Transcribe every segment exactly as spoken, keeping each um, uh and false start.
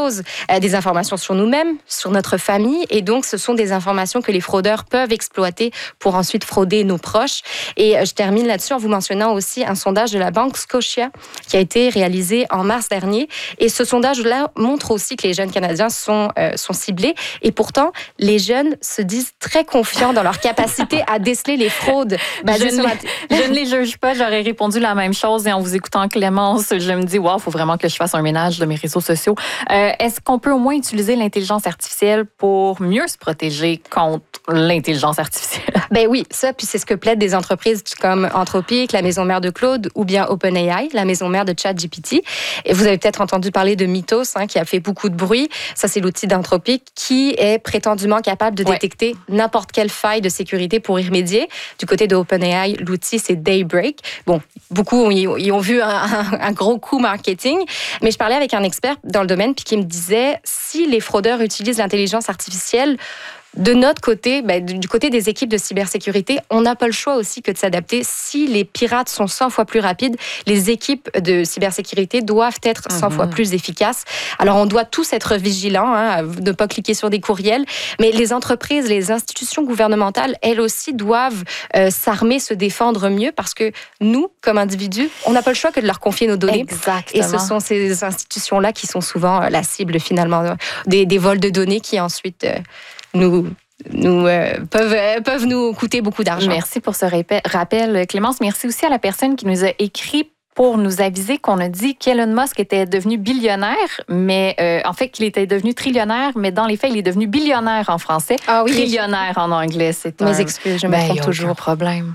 expose euh, des informations sur nous-mêmes, sur notre famille, et donc ce sont des informations que les fraudeurs peuvent exploiter pour ensuite frauder nos proches. Et euh, je termine là-dessus en vous mentionnant aussi un sondage de la Banque Scotia qui a été réalisé en mars dernier. Et ce sondage-là montre aussi que les jeunes Canadiens sont, euh, sont ciblés. Et pourtant, les jeunes se disent très confiants dans leur capacité à déceler les fraudes. Je, sur la... je ne les juge pas. J'aurais répondu la même chose. Et en vous écoutant, Clémence, je me dis, wow, il faut vraiment que je fasse un ménage de mes réseaux sociaux. Euh, est-ce qu'on peut au moins utiliser l'intelligence artificielle pour mieux se protéger contre l'intelligence artificielle? Ben oui, ça, puis c'est ce que plaident des entreprises comme Anthropic, la maison mère de Claude, ou bien OpenAI, la maison mère de ChatGPT. Et vous avez peut-être entendu parler de Mythos, hein, qui a fait beaucoup de bruit. Ça, c'est l'outil d'Anthropic qui est prétendument capable de détecter ouais. n'importe quelle faille de sécurité pour y remédier. Du côté de OpenAI, l'outil, c'est Daybreak. Bon, beaucoup y ont vu un, un, un gros coup marketing, mais je parlais avec un expert dans le domaine puis qui me disait, si les fraudeurs utilisent l'intelligence artificielle, de notre côté, ben, du côté des équipes de cybersécurité, on n'a pas le choix aussi que de s'adapter. Si les pirates sont cent fois plus rapides, les équipes de cybersécurité doivent être cent mmh. fois plus efficaces. Alors, on doit tous être vigilants, hein, ne pas cliquer sur des courriels, mais les entreprises, les institutions gouvernementales, elles aussi doivent euh, s'armer, se défendre mieux parce que nous, comme individus, on n'a pas le choix que de leur confier nos données. Exactement. Et ce sont ces institutions-là qui sont souvent la cible, finalement, des, des vols de données qui ensuite... Euh, nous, nous euh, peuvent, euh, peuvent nous coûter beaucoup d'argent. Merci pour ce répé- rappel, Clémence. Merci aussi à la personne qui nous a écrit pour nous aviser qu'on a dit qu'Elon Musk était devenu billionnaire, mais euh, en fait qu'il était devenu trillionnaire, mais dans les faits, il est devenu billionnaire en français, ah oui. trillionnaire en anglais. C'est Mes un... excuses, je me ben, trompe toujours. Aucun problème.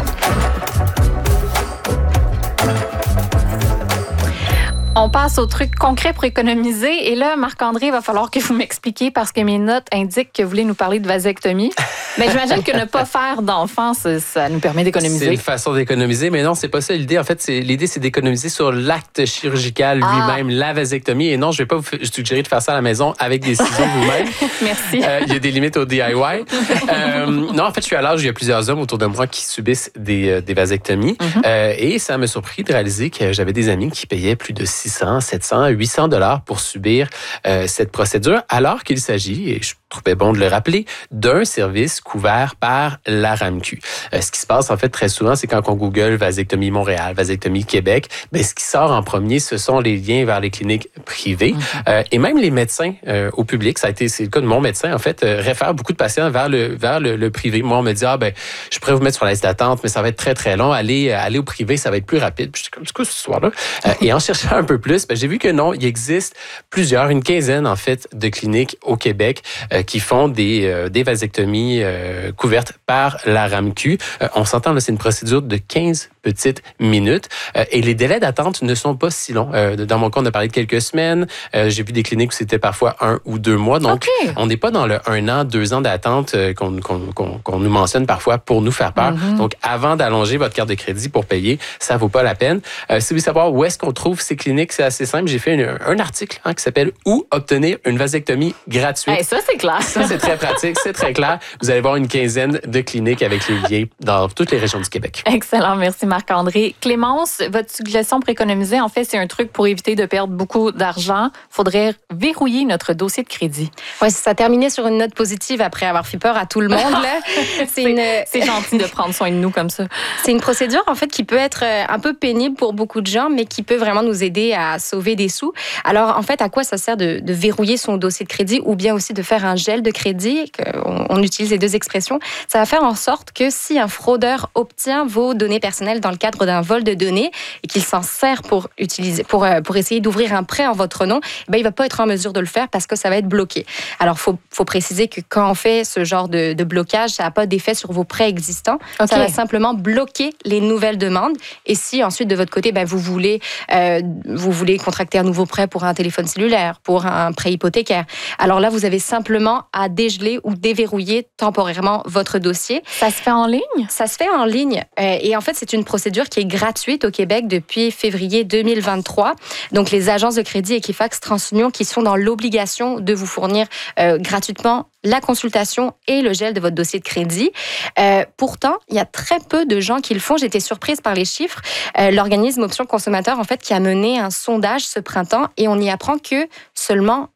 On passe au truc concret pour économiser. Et là, Marc-André, il va falloir que vous m'expliquiez parce que mes notes indiquent que vous voulez nous parler de vasectomie. Mais j'imagine que ne pas faire d'enfants, ça, ça nous permet d'économiser. C'est une façon d'économiser, mais non, c'est pas ça l'idée. En fait, c'est, l'idée, c'est d'économiser sur l'acte chirurgical ah. lui-même, la vasectomie. Et non, je vais pas vous suggérer de faire ça à la maison avec des ciseaux vous-même. Merci. Euh, il y a des limites au D I Y. euh, non, en fait, je suis à l'âge où il y a plusieurs hommes autour de moi qui subissent des, des vasectomies. Mm-hmm. Euh, et ça m'a surpris de réaliser que j'avais des amis qui payaient plus de six cents, sept cents, huit cents dollars pour subir euh, cette procédure, alors qu'il s'agit, et je trouvais bon de le rappeler, d'un service couvert par la RAMQ. Euh, ce qui se passe, en fait, très souvent, c'est quand on Google vasectomie Montréal, vasectomie Québec, ben, ce qui sort en premier, ce sont les liens vers les cliniques privées. Mm-hmm. Euh, et même les médecins euh, au public, ça a été, c'est le cas de mon médecin, en fait, euh, réfère beaucoup de patients vers le, vers le, le privé. Moi, on me dit, ah, ben, je pourrais vous mettre sur la liste d'attente, mais ça va être très, très long. Allez, aller au privé, ça va être plus rapide. Puis, je suis comme, c'est quoi ce soir-là? Euh, et en cherchant un peu plus, ben, j'ai vu que non, il existe plusieurs, une quinzaine, en fait, de cliniques au Québec euh, qui font des, euh, des vasectomies euh, couvertes par la RAMQ. Euh, on s'entend, là, c'est une procédure de quinze petites minutes euh, et les délais d'attente ne sont pas si longs. Euh, dans mon cas, on a parlé de quelques semaines. Euh, j'ai vu des cliniques où c'était parfois un ou deux mois. Donc, okay. on n'est pas dans le un an, deux ans d'attente euh, qu'on, qu'on, qu'on, qu'on nous mentionne parfois pour nous faire peur. Mm-hmm. Donc, avant d'allonger votre carte de crédit pour payer, ça vaut pas la peine. Euh, si vous voulez savoir où est-ce qu'on trouve ces cliniques, c'est assez simple. J'ai fait une, un article hein, qui s'appelle « Où obtenir une vasectomie gratuite ». Hey, ça, c'est clair. Ça, c'est très pratique, c'est très clair. Vous allez voir une quinzaine de cliniques avec les liens dans toutes les régions du Québec. Excellent, merci Marc-André. Clémence, votre suggestion pour économiser, en fait, c'est un truc pour éviter de perdre beaucoup d'argent. Il faudrait verrouiller notre dossier de crédit. Oui, ça terminait sur une note positive après avoir fait peur à tout le monde. Là. c'est, c'est, une... c'est gentil de prendre soin de nous comme ça. C'est une procédure, en fait, qui peut être un peu pénible pour beaucoup de gens, mais qui peut vraiment nous aider à sauver des sous. Alors, en fait, à quoi ça sert de, de verrouiller son dossier de crédit ou bien aussi de faire un gel de crédit, on, on utilise les deux expressions, ça va faire en sorte que si un fraudeur obtient vos données personnelles dans le cadre d'un vol de données et qu'il s'en sert pour, utiliser, pour, pour essayer d'ouvrir un prêt en votre nom, ben, il ne va pas être en mesure de le faire parce que ça va être bloqué. Alors, il faut, faut préciser que quand on fait ce genre de, de blocage, ça n'a pas d'effet sur vos prêts existants. Okay. Ça va simplement bloquer les nouvelles demandes. Et si ensuite, de votre côté, ben, vous, voulez, euh, vous voulez contracter un nouveau prêt pour un téléphone cellulaire, pour un prêt hypothécaire, alors là, vous avez simplement à dégeler ou déverrouiller temporairement votre dossier. Ça se fait en ligne? Ça se fait en ligne. Euh, et en fait, c'est une procédure qui est gratuite au Québec depuis février deux mille vingt-trois. Donc, les agences de crédit Equifax TransUnion qui sont dans l'obligation de vous fournir euh, gratuitement la consultation et le gel de votre dossier de crédit. Euh, pourtant, il y a très peu de gens qui le font. J'ai été surprise par les chiffres. Euh, l'organisme Options Consommateurs, en fait, qui a mené un sondage ce printemps et on y apprend que seulement